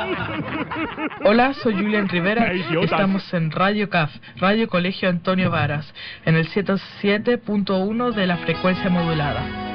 Hola, soy Julián Rivera. Idiotas. Estamos en Radio CAF, Radio Colegio Antonio Varas, en el 107.1 de la frecuencia modulada.